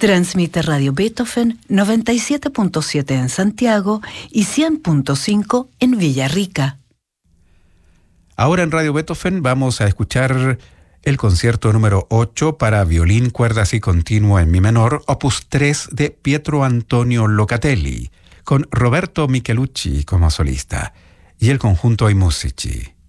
Transmite Radio Beethoven 97.7 en Santiago y 100.5 en Villarrica. Ahora en Radio Beethoven vamos a escuchar el concierto número 8 para violín, cuerdas y continuo en mi menor, opus 3 de Pietro Antonio Locatelli, con Roberto Michelucci como solista y el conjunto I Musici.